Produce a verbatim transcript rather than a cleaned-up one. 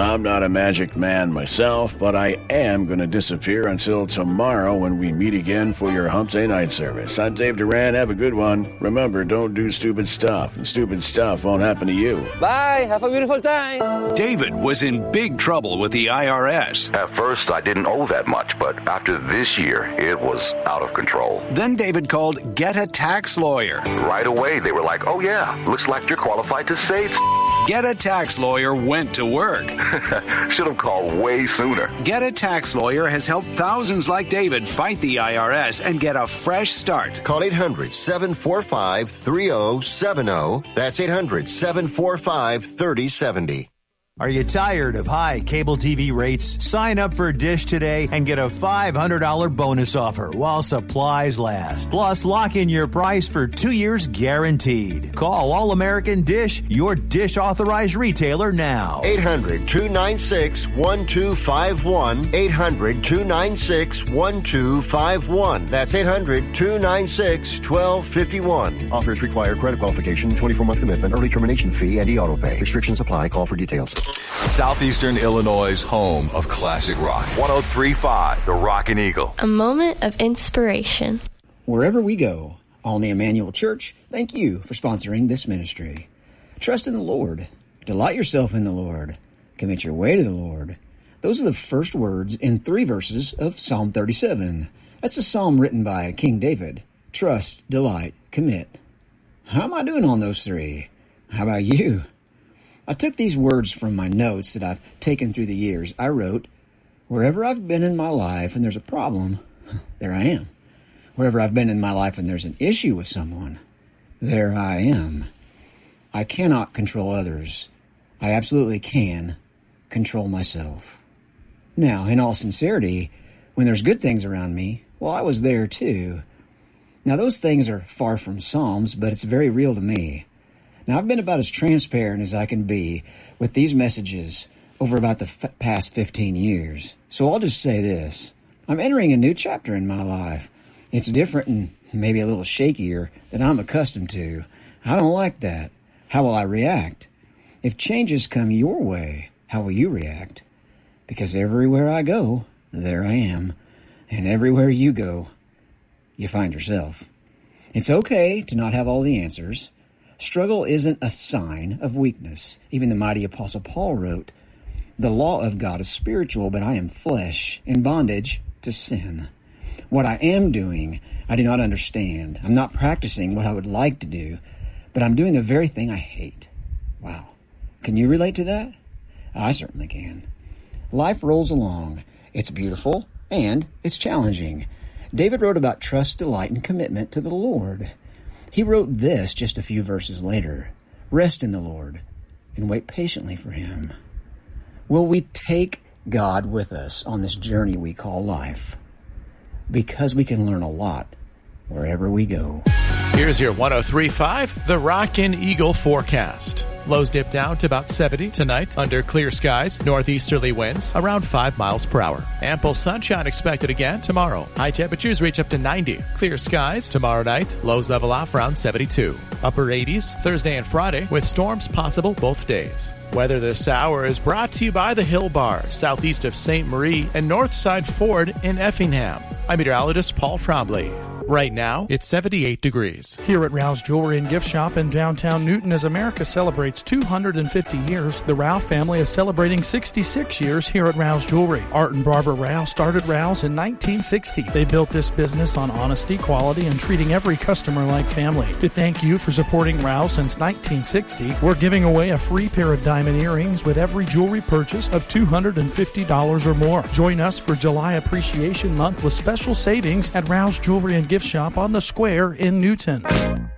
I'm not a magic man myself, but I am going to disappear until tomorrow when we meet again for your Hump Day night service. I'm Dave Duran. Have a good one. Remember, don't do stupid stuff, and stupid stuff won't happen to you. Bye. Have a beautiful time. David was in big trouble with the I R S. At first, I didn't owe that much, but after this year, it was out of control. Then David called Get a Tax Lawyer. Right away, they were like, oh yeah, looks like you're qualified to save. Get a Tax Lawyer went to work. Should have called way sooner. Get a Tax Lawyer has helped thousands like David fight the I R S and get a fresh start. Call eight hundred, seven four five, three zero seven zero. That's eight hundred, seven four five, three zero seven zero. Are you tired of high cable T V rates? Sign up for Dish today and get a five hundred dollars bonus offer while supplies last. Plus, lock in your price for two years guaranteed. Call All American Dish, your Dish authorized retailer now. eight hundred, two nine six, one two five one. eight hundred, two nine six, one two five one. That's eight hundred, two nine six, one two five one. Offers require credit qualification, twenty-four month commitment, early termination fee, and e-auto pay. Restrictions apply. Call for details. Southeastern Illinois' home of classic rock. one oh three point five, The Rockin' Eagle. A moment of inspiration. Wherever we go, Olney Emmanuel Church, thank you for sponsoring this ministry. Trust in the Lord. Delight yourself in the Lord. Commit your way to the Lord. Those are the first words in three verses of Psalm thirty-seven. That's a psalm written by King David. Trust, delight, commit. How am I doing on those three? How about you? I took these words from my notes that I've taken through the years. I wrote, wherever I've been in my life and there's a problem, there I am. Wherever I've been in my life and there's an issue with someone, there I am. I cannot control others. I absolutely can control myself. Now, in all sincerity, when there's good things around me, well, I was there too. Now, those things are far from Psalms, but it's very real to me. Now, I've been about as transparent as I can be with these messages over about the f- past fifteen years. So I'll just say this. I'm entering a new chapter in my life. It's different and maybe a little shakier than I'm accustomed to. I don't like that. How will I react? If changes come your way, how will you react? Because everywhere I go, there I am. And everywhere you go, you find yourself. It's okay to not have all the answers. Struggle isn't a sign of weakness. Even the mighty Apostle Paul wrote, the law of God is spiritual, but I am flesh, in bondage to sin. What I am doing, I do not understand. I'm not practicing what I would like to do, but I'm doing the very thing I hate. Wow. Can you relate to that? I certainly can. Life rolls along. It's beautiful, and it's challenging. David wrote about trust, delight, and commitment to the Lord. He wrote this just a few verses later. Rest in the Lord and wait patiently for Him. Will we take God with us on this journey we call life? Because we can learn a lot wherever we go. Here's your one oh three point five, The Rockin' Eagle forecast. Lows dip down to about seventy tonight under clear skies, northeasterly winds around five miles per hour. Ample sunshine expected again tomorrow. High temperatures reach up to ninety. Clear skies tomorrow night, lows level off around seventy-two. Upper eighties Thursday and Friday with storms possible both days. Weather this hour is brought to you by the Hill Bar, southeast of Saint Marie and Northside Ford in Effingham. I'm meteorologist Paul Trombley. Right now, it's seventy-eight degrees. Here at Rouse Jewelry and Gift Shop in downtown Newton, as America celebrates two hundred fifty years, the Rouse family is celebrating sixty-six years here at Rouse Jewelry. Art and Barbara Rouse started Rouse in nineteen sixty. They built this business on honesty, quality, and treating every customer like family. To thank you for supporting Rouse since nineteen sixty, we're giving away a free pair of diamond earrings with every jewelry purchase of two hundred fifty dollars or more. Join us for July Appreciation Month with special savings at Rouse Jewelry and Gift Shop on the Square in Newton.